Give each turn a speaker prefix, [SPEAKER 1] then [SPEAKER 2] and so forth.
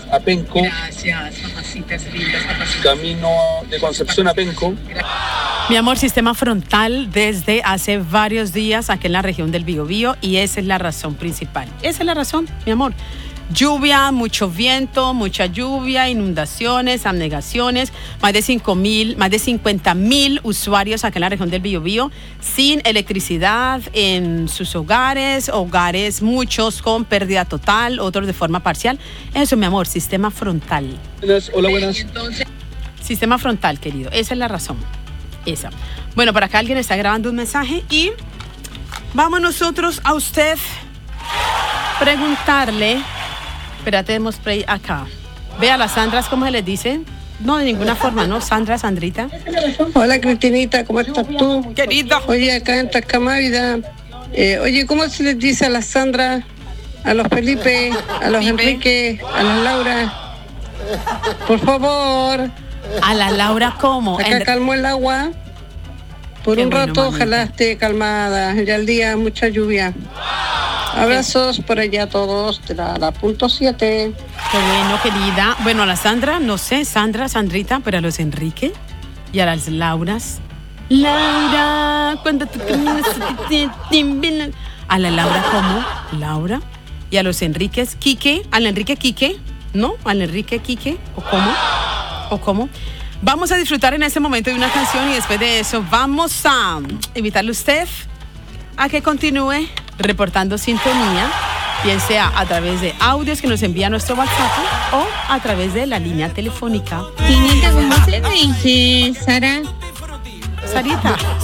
[SPEAKER 1] a Penco.
[SPEAKER 2] Gracias, mamacitas lindas, papacitas.
[SPEAKER 1] Camino de Concepción a Penco.
[SPEAKER 3] Mi amor, sistema frontal desde hace varios días aquí en la región del Biobío y esa es la razón principal. Esa es la razón, mi amor. Lluvia, mucho viento, mucha lluvia, inundaciones, abnegaciones, más de 50,000 usuarios acá en la región del Biobío sin electricidad en sus hogares, muchos con pérdida total, otros de forma parcial. Eso, mi amor, sistema frontal.
[SPEAKER 1] Hola, buenas.
[SPEAKER 2] Entonces,
[SPEAKER 3] Sistema frontal, querido, esa es la razón. Esa. Bueno, por acá alguien está grabando un mensaje y vamos nosotros a usted preguntarle. Espérate, demos play acá. Ve a las Sandras, ¿cómo se les dice? No, de ninguna forma, ¿no? Sandra, Sandrita.
[SPEAKER 4] Hola, Cristinita, ¿cómo estás tú?
[SPEAKER 3] Querida.
[SPEAKER 4] Oye, acá en Tascamávida, oye, ¿cómo se les dice a las Sandra, a los Felipe, a los Enrique, a las Laura? Por favor.
[SPEAKER 3] A la Laura, ¿cómo?
[SPEAKER 4] Acá calmó el agua. Por
[SPEAKER 3] Qué
[SPEAKER 4] un
[SPEAKER 3] bueno,
[SPEAKER 4] rato,
[SPEAKER 3] mamita.
[SPEAKER 4] ojalá esté calmada. Ya el día, mucha lluvia. Abrazos por allá a todos de la punto 7.
[SPEAKER 3] Qué bueno, querida. Bueno, a la Sandra, no sé, Sandra, Sandrita, pero a los Enrique y a las Lauras. Laura, cuando tú caminas, a la Laura, ¿cómo? Laura. Y a los Enriques, Quique, al Enrique Quique, ¿no? Al Enrique Quique, ¿o cómo? ¿O cómo? Vamos a disfrutar en este momento de una canción y después de eso vamos a invitarle a usted a que continúe reportando sintonía, bien sea a través de audios que nos envía a nuestro WhatsApp o a través de la línea telefónica.
[SPEAKER 5] Chinita, ¿cómo se dice, Sara?
[SPEAKER 3] Sarita.